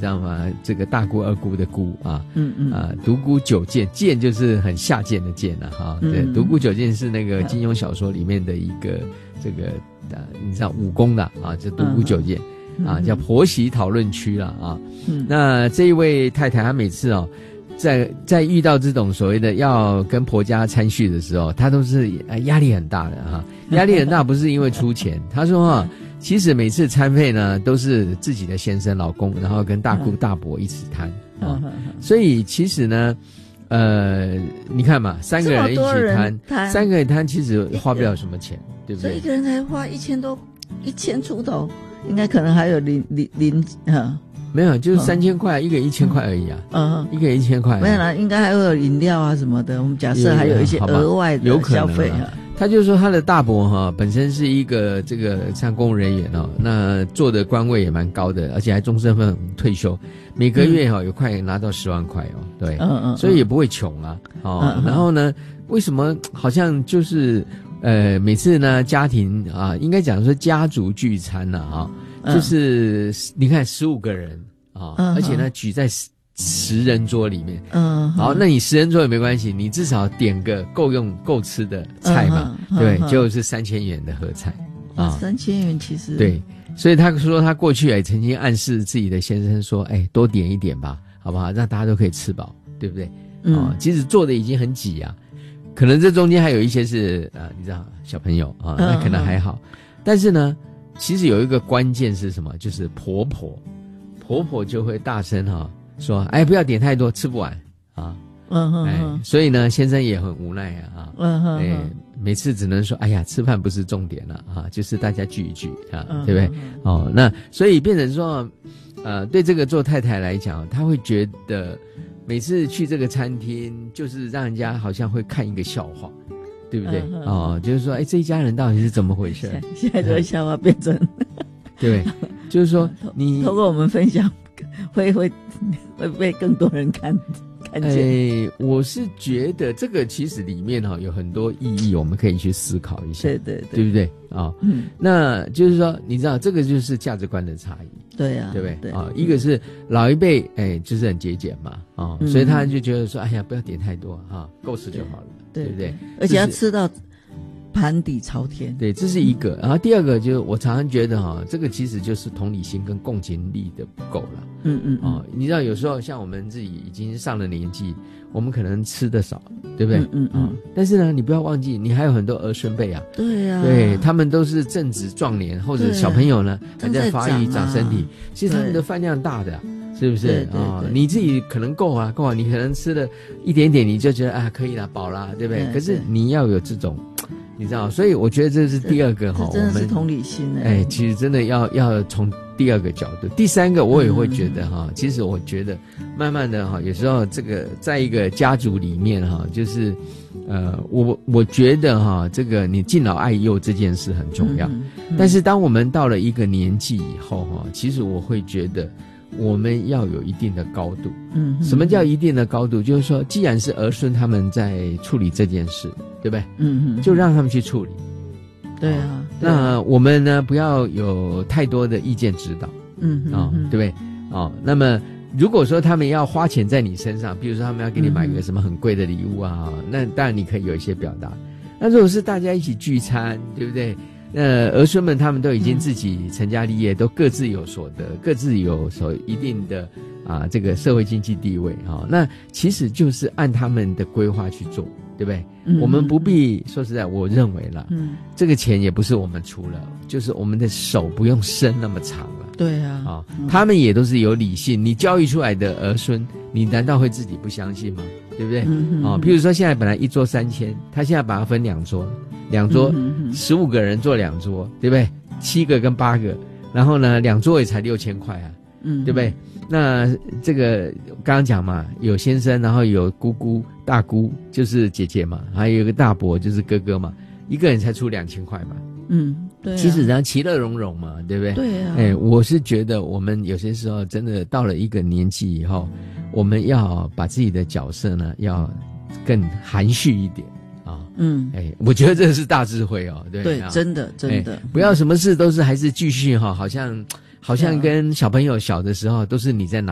知道吗？这个大姑二姑的姑啊，独孤九剑，剑就是很下贱的剑啊，哈，对，独孤九剑是那个金庸小说里面的一个这个你知道武功的啊，就独孤九剑啊，叫婆媳讨论区了啊。那这一位太太，她每次哦，在遇到这种所谓的要跟婆家参叙的时候，她都是压力很大的哈，压力很大不是因为出钱，她说啊。其实每次餐费呢，都是自己的先生、老公，然后跟大姑大伯一起摊啊。所以其实呢，你看嘛，3个人一起摊，3个人摊其实花不了什么钱，对不对？ 所以一个人才花1000出头，应该可能还有零没有，就是3000块，一个人1000块而已啊。一个人1000块， 没有啦，应该还会有饮料啊什么的。我们假设还有一些额外的消费啊。 他就说他的大伯哈本身是一个这个像公务人员哦，那做的官位也蛮高的，而且还终身份退休，每个月有快拿到10万块哦，对，所以也不会穷啊，然后呢，为什么好像就是每次呢家庭啊，应该讲说家族聚餐啊，就是你看15个人啊，而且呢举在10人桌里面，好，那你10人桌也没关系，你至少点个够用够吃的菜嘛，对，就是3000元的合菜啊 ，3000元其实对，所以他说他过去也曾经暗示自己的先生说，多点一点吧，好不好？让大家都可以吃饱，对不对？其实做的已经很挤啊，可能这中间还有一些是你知道小朋友啊，那可能还好，但是呢，其实有一个关键是什么？就是婆婆就会大声说不要点太多，吃不完啊。所以呢先生也很无奈啊。每次只能说哎呀，吃饭不是重点了啊，就是大家聚一聚啊，对不对？那所以变成说对这个做太太来讲，她会觉得每次去这个餐厅就是让人家好像会看一个笑话，对不对？就是说这一家人到底是怎么回事？ 现在这个笑话变成对，就是说你透过我们分享会被更多人看见。 我是觉得这个其实里面有很多意义，我们可以去思考一下，对不对啊？那就是说，你知道这个就是价值观的差异， 对啊， 对不对啊？一个是老一辈就是很节俭嘛所以他就觉得说，哎呀，不要点太多够吃就好了，对不对？ 而且要吃到盘底朝天， 对，这是一个。然后第二个就是我常常觉得这个其实就是同理心跟共情力的不够了。你知道有时候像我们自己已经上了年纪，我们可能吃的少，对不对？但是呢，你不要忘记，你还有很多儿孙辈啊。 对啊， 对，他们都是正值壮年，或者小朋友呢还在发育长身体，其实他们的饭量大的。是不是你自己可能够啊，你可能吃了一点点，你就觉得可以啦，饱啦，对不对？可是你要有这种，你知道，所以我觉得这是第二个真的是同理心其实真的要从第二个角度。第三个我也会觉得其实我觉得慢慢的有时候这个在一个家族里面就是我觉得这个你敬老爱幼这件事很重要，但是当我们到了一个年纪以后其实我会觉得我们要有一定的高度。什么叫一定的高度？就是说既然是儿孙他们在处理这件事，对不对？就让他们去处理。 对啊， 那我们呢不要有太多的意见指导。对不对？那么如果说他们要花钱在你身上，比如说他们要给你买个什么很贵的礼物那当然你可以有一些表达。那如果是大家一起聚餐，对不对？儿孙们他们都已经自己成家立业，都各自有所得，各自有所一定的这个社会经济地位那其实就是按他们的规划去做，对不对？我们不必说实在，我认为啦，这个钱也不是我们出了，就是我们的手不用伸那么长了。 对啊， 他们也都是有理性，你教育出来的儿孙，你难道会自己不相信吗？对不对？譬如说现在本来一桌3000，他现在把它分2桌，15个人坐2桌，对不对？7个跟8个，然后呢2桌也才6000块啊，对不对？那这个刚刚讲嘛，有先生，然后有姑姑、大姑就是姐姐嘛，还有一个大伯就是哥哥嘛，一个人才出2000块嘛。 对啊， 其实其乐融融嘛，对不对？ 对啊， 我是觉得我们有些时候真的到了一个年纪以后，我们要把自己的角色呢要更含蓄一点我觉得这是大智慧对，真的不要什么事都是还是继续好像跟小朋友小的时候都是你在拿